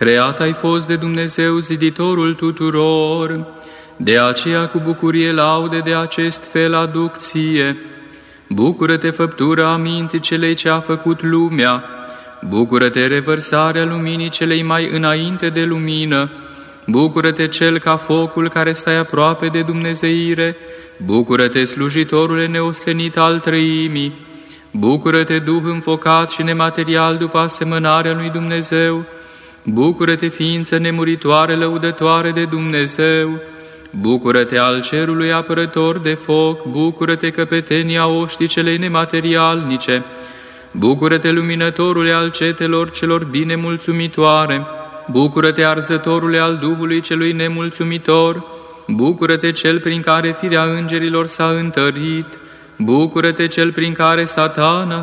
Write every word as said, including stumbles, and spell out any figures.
Creat ai fost de Dumnezeu, ziditorul tuturor, de aceea cu bucurie laude de acest fel aduc ție. Bucură-te, făptura a minții celei ce a făcut lumea, bucură-te, revărsarea luminii celei mai înainte de lumină, bucură-te, cel ca focul care stai aproape de dumnezeire, bucură-te, slujitorule neostenit al trăimii, bucură-te, Duh înfocat și nematerial după asemănarea lui Dumnezeu, bucură-te, ființă nemuritoare, lăudătoare de Dumnezeu, bucură-te, al cerului apărător de foc, bucură-te, căpetenia oștii celei nematerialnice, bucură-te, luminătorule al cetelor celor bine mulțumitoare, bucură-te, arzătorule al Duhului celui nemulțumitor, bucură-te, cel prin care firea îngerilor s-a întărit, bucură-te, cel prin care Satana